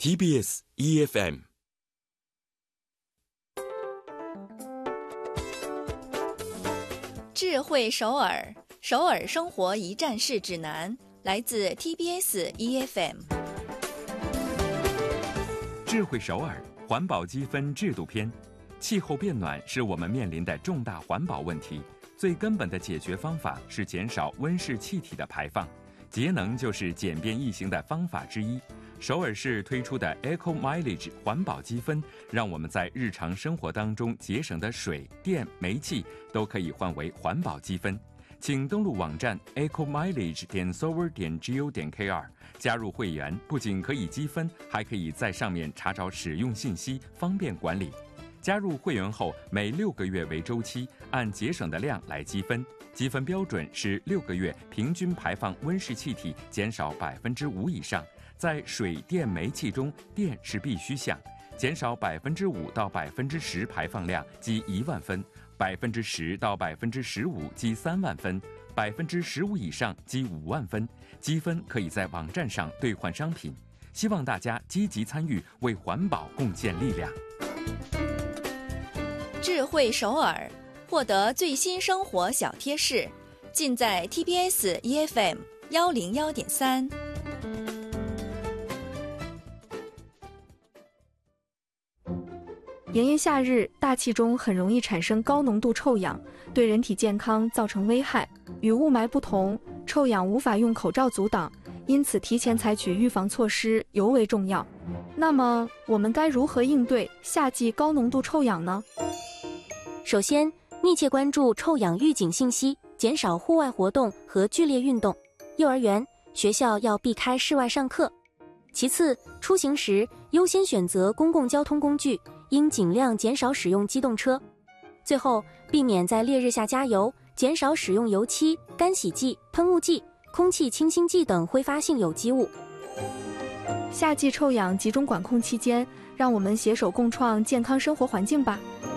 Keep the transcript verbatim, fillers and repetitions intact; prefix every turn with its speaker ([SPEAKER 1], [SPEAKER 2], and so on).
[SPEAKER 1] T B S E F M。
[SPEAKER 2] 智慧首尔，首尔生活一站式指南，来自 T B S E F M。
[SPEAKER 3] 智慧首尔环保积分制度篇。气候变暖是我们面临的重大环保问题，最根本的解决方法是减少温室气体的排放，节能就是简便易行的方法之一。首尔市推出的 Eco Mileage 环保积分，让我们在日常生活当中节省的水电煤气都可以换为环保积分。请登录网站 eco mileage 点 s o v e r 点 go 点 k r 加入会员，不仅可以积分，还可以在上面查找使用信息，方便管理。加入会员后，每六个月为周期，按节省的量来积分。积分标准是六个月平均排放温室气体减少百分之五以上，在水电煤气中，电是必须项，减少百分之五到百分之十排放量积一万分，百分之十到百分之十五积三万分，百分之十五以上积五万分。积分可以在网站上兑换商品。希望大家积极参与，为环保贡献力量。
[SPEAKER 2] 智慧首尔，获得最新生活小贴士，尽在 T B S E F M 幺零幺点三。
[SPEAKER 4] 炎炎夏日，大气中很容易产生高浓度臭氧，对人体健康造成危害。与雾霾不同，臭氧无法用口罩阻挡，因此提前采取预防措施尤为重要。那么，我们该如何应对夏季高浓度臭氧呢？
[SPEAKER 5] 首先，密切关注臭氧预警信息，减少户外活动和剧烈运动。幼儿园、学校要避开室外上课。其次，出行时优先选择公共交通工具，应尽量减少使用机动车。最后，避免在烈日下加油，减少使用油漆、干洗剂、喷雾剂、空气清新剂等挥发性有机物。
[SPEAKER 4] 夏季臭氧集中管控期间，让我们携手共创健康生活环境吧。